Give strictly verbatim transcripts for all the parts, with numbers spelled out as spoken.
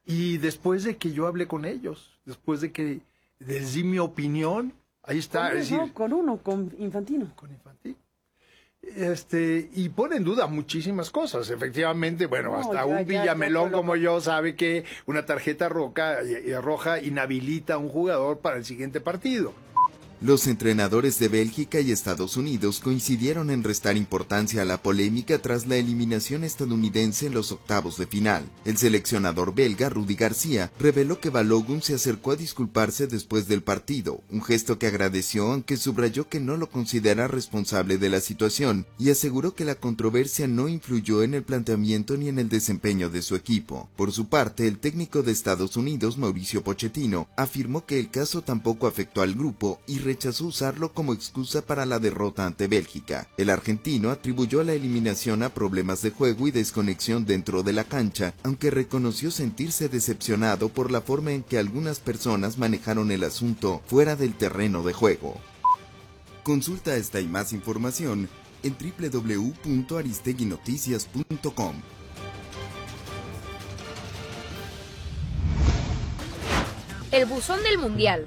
Y después de que yo hablé con ellos, después de que les di mi opinión, ahí está. ¿Con, es decir, no, con uno, con Infantino. Con Infantino. Este, y pone en duda muchísimas cosas. Efectivamente, bueno, No, hasta ya, un ya, Villamelón ya, como yo sabe que una tarjeta roja, roja inhabilita a un jugador para el siguiente partido. Los entrenadores de Bélgica y Estados Unidos coincidieron en restar importancia a la polémica tras la eliminación estadounidense en los octavos de final. El seleccionador belga, Rudy García, reveló que Balogun se acercó a disculparse después del partido, un gesto que agradeció aunque subrayó que no lo considera responsable de la situación y aseguró que la controversia no influyó en el planteamiento ni en el desempeño de su equipo. Por su parte, el técnico de Estados Unidos, Mauricio Pochettino, afirmó que el caso tampoco afectó al grupo y rechazó usarlo como excusa para la derrota ante Bélgica. El argentino atribuyó la eliminación a problemas de juego y desconexión dentro de la cancha, aunque reconoció sentirse decepcionado por la forma en que algunas personas manejaron el asunto fuera del terreno de juego. Consulta esta y más información en doble u doble u doble u punto aristeguinoticias punto com. El buzón del mundial.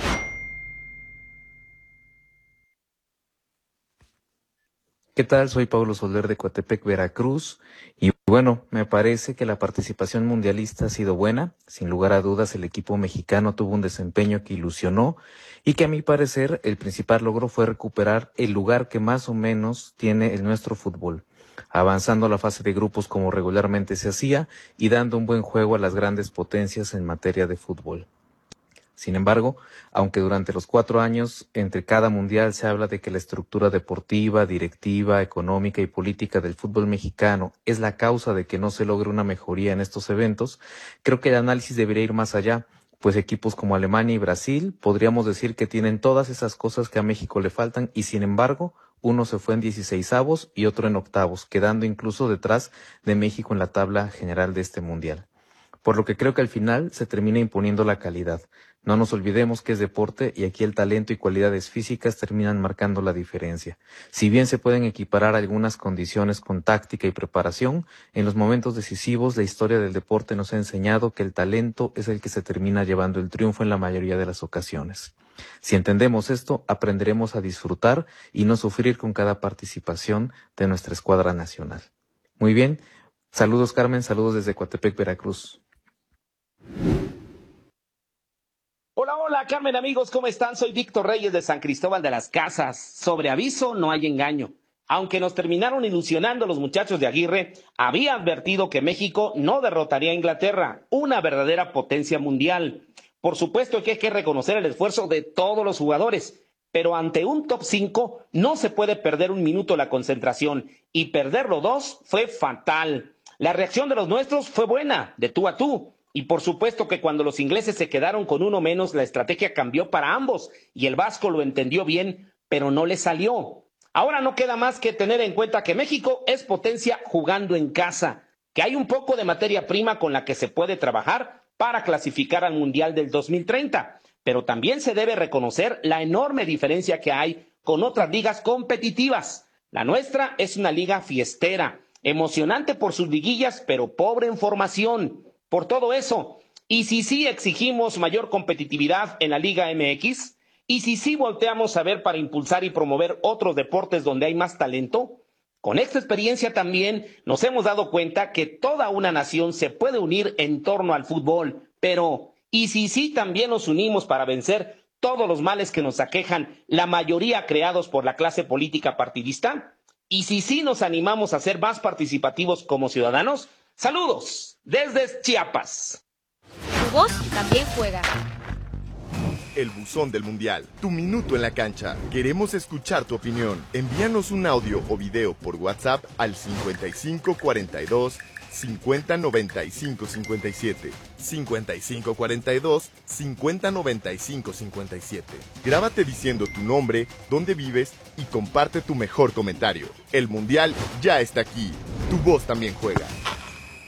¿Qué tal? Soy Pablo Soler de Coatepec, Veracruz, y bueno, me parece que la participación mundialista ha sido buena. Sin lugar a dudas, el equipo mexicano tuvo un desempeño que ilusionó y que a mi parecer el principal logro fue recuperar el lugar que más o menos tiene el nuestro fútbol, avanzando a la fase de grupos como regularmente se hacía y dando un buen juego a las grandes potencias en materia de fútbol. Sin embargo, aunque durante los cuatro años entre cada mundial se habla de que la estructura deportiva, directiva, económica y política del fútbol mexicano es la causa de que no se logre una mejoría en estos eventos, creo que el análisis debería ir más allá, pues equipos como Alemania y Brasil podríamos decir que tienen todas esas cosas que a México le faltan y sin embargo uno se fue en dieciseisavos y otro en octavos, quedando incluso detrás de México en la tabla general de este mundial. Por lo que creo que al final se termina imponiendo la calidad. No nos olvidemos que es deporte y aquí el talento y cualidades físicas terminan marcando la diferencia. Si bien se pueden equiparar algunas condiciones con táctica y preparación, en los momentos decisivos la historia del deporte nos ha enseñado que el talento es el que se termina llevando el triunfo en la mayoría de las ocasiones. Si entendemos esto, aprenderemos a disfrutar y no sufrir con cada participación de nuestra escuadra nacional. Muy bien, saludos Carmen, saludos desde Coatepec, Veracruz. Hola, hola, Carmen, amigos, ¿cómo están? Soy Víctor Reyes de San Cristóbal de las Casas. Sobre aviso no hay engaño. Aunque nos terminaron ilusionando los muchachos de Aguirre, había advertido que México no derrotaría a Inglaterra, una verdadera potencia mundial. Por supuesto que hay que reconocer el esfuerzo de todos los jugadores, pero ante un top cinco no se puede perder un minuto la concentración, y perderlo dos fue fatal. La reacción de los nuestros fue buena, de tú a tú. Y por supuesto que cuando los ingleses se quedaron con uno menos, la estrategia cambió para ambos y el vasco lo entendió bien, pero no le salió. Ahora no queda más que tener en cuenta que México es potencia jugando en casa, que hay un poco de materia prima con la que se puede trabajar para clasificar al Mundial del dos mil treinta, pero también se debe reconocer la enorme diferencia que hay con otras ligas competitivas. La nuestra es una liga fiestera, emocionante por sus liguillas, pero pobre en formación. Por todo eso, ¿y si sí exigimos mayor competitividad en la Liga M X? ¿Y si sí volteamos a ver para impulsar y promover otros deportes donde hay más talento? Con esta experiencia también nos hemos dado cuenta que toda una nación se puede unir en torno al fútbol, pero ¿y si sí también nos unimos para vencer todos los males que nos aquejan, la mayoría creados por la clase política partidista? ¿Y si sí nos animamos a ser más participativos como ciudadanos? Saludos desde Chiapas. Tu voz también juega. El buzón del mundial, tu minuto en la cancha. Queremos escuchar tu opinión. Envíanos un audio o video por WhatsApp al cincuenta y cinco cuarenta y dos cincuenta noventa y cinco cincuenta y siete. cincuenta y cinco cuarenta y dos cincuenta noventa y cinco cincuenta y siete. Grábate diciendo tu nombre, dónde vives y comparte tu mejor comentario. El mundial ya está aquí. Tu voz también juega.